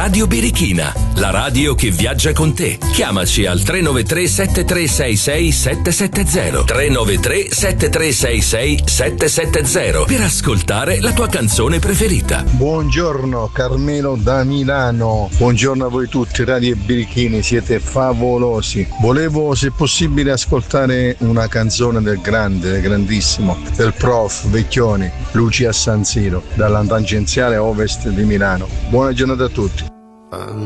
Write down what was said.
Radio Birichina, la radio che viaggia con te. Chiamaci al 393 7366 770 393 7366 770 per ascoltare la tua canzone preferita. Buongiorno Carmelo da Milano, buongiorno a voi tutti, Radio Birichini, siete favolosi. Volevo, se possibile, ascoltare una canzone del grande, del grandissimo, del prof Vecchioni, Lucia San Siro, dalla tangenziale ovest di Milano. Buona giornata a tutti.